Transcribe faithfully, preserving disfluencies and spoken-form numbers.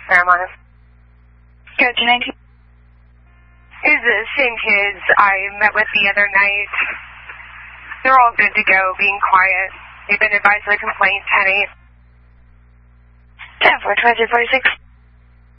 Marijuana. Go to nineteen. Is the same kids I met with the other night. They're all good to go, being quiet. They've been advised of a complaint, ten eight. ten four, twenty-two forty-six.